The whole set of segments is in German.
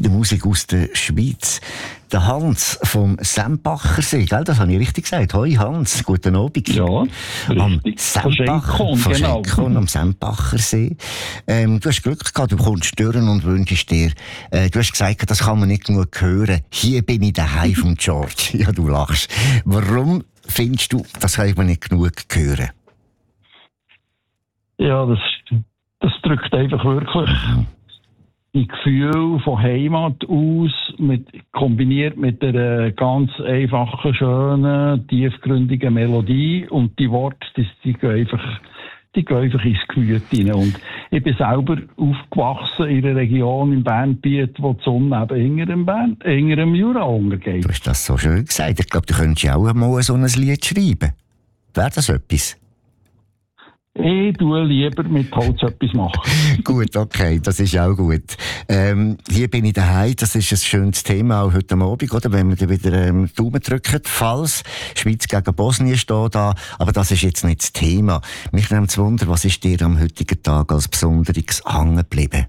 der Musik aus der Schweiz. Der Hans vom Sempachersee, gell? Das habe ich richtig gesagt. Hoi Hans, guten Abend. Ja, Am richtig. Sempacher, von Genau. Schenkon, am Sempachersee. Du hast Glück gehabt, du kommst durch und wünschst dir. Du hast gesagt, das kann man nicht genug hören. Hier bin ich daheim von George. Ja, du lachst. Warum findest du, das kann man nicht genug hören? Ja, das drückt einfach wirklich die Gefühl von Heimat aus, kombiniert mit einer ganz einfachen, schönen, tiefgründigen Melodie. Und die Worte, die gehen einfach ins Gemüt rein. Und ich bin selber aufgewachsen in einer Region im Bernbiet, wo die Sonne eben hinter dem Jura untergeht. Du hast das so schön gesagt. Ich glaube, du könntest ja auch mal so ein Lied schreiben. Wäre das etwas? Ich tue lieber mit Holz etwas machen. Gut, okay, das ist auch gut. Hier bin ich daheim, das ist ein schönes Thema auch heute Abend, oder? Wenn wir dann wieder Daumen drücken, falls Schweiz gegen Bosnien steht da, aber das ist jetzt nicht das Thema. Mich nimmt es Wunder, was ist dir am heutigen Tag als Besonderes hängen geblieben?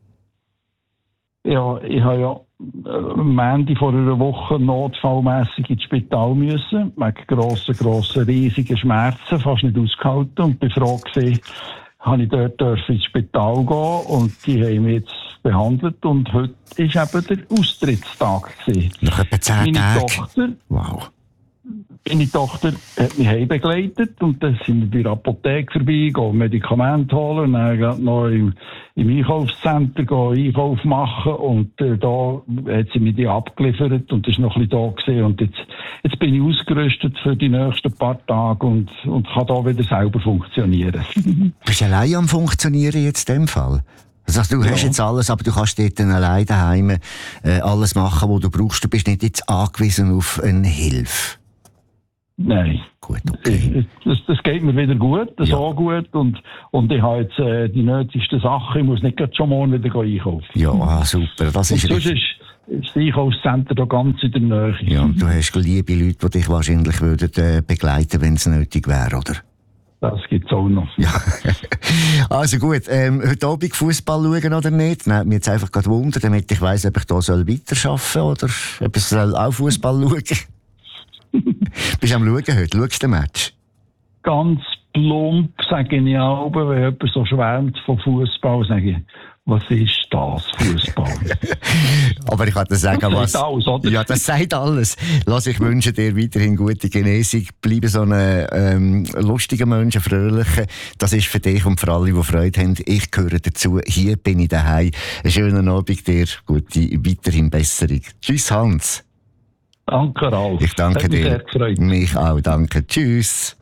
Ja, ich habe ja am Ende vor einer Woche notfallmässig ins Spital müssen, wegen grossen, riesigen Schmerzen, fast nicht ausgehalten. Und bin froh gewesen, habe ich dort ins Spital gehen und die haben mich jetzt behandelt. Und heute ist eben der Austrittstag gewesen. Nach etwa 10 Tagen? Wow. Meine Tochter hat mich heim-begleitet und dann sind wir bei der Apotheke vorbei, gehen Medikamente holen und dann noch im Einkaufszentrum Einkauf machen und da hat sie mir die abgeliefert und ist noch ein bisschen da gewesen. Und jetzt bin ich ausgerüstet für die nächsten paar Tage und kann da wieder selber funktionieren. Bist du allein am Funktionieren jetzt in dem Fall? Also, du hast jetzt alles, aber du kannst dort dann allein daheim alles machen, was du brauchst. Du bist nicht jetzt angewiesen auf eine Hilfe. Nein. Gut, okay. Das geht mir wieder gut, so gut. Und ich habe jetzt die nötigsten Sachen. Ich muss nicht schon morgen wieder einkaufen. Ja, super. Das ist sonst ist das Einkaufszentrum da ganz in der Nähe. Ja, und du hast liebe Leute, die dich wahrscheinlich würden, begleiten, wenn es nötig wäre, oder? Das gibt es auch noch. Ja. Also gut, heute Abend Fußball schauen oder nicht? Nein, mir jetzt einfach gerade Wunder, damit ich weiss, ob ich da weiterarbeiten soll oder ob ich auch Fußball schauen. Bist du am Schauen heute? Schaust du den Match? Ganz plump sage ich auch, wenn jemand so schwärmt von Fußball, sage ich, was ist das, Fußball? Aber ich kann dir sagen, das sagt alles, oder? Ja, das sagt alles. Lass, ich wünsche dir weiterhin gute Genesung. Bleibe so ein lustiger Mensch, ein fröhlicher. Das ist für dich und für alle, die Freude haben. Ich gehöre dazu. Hier bin ich daheim. Einen schönen Abend dir. Gute, weiterhin Besserung. Tschüss, Hans. Danke, Ralf. Ich danke dir. Sehr gefreut. Mich auch, danke. Tschüss.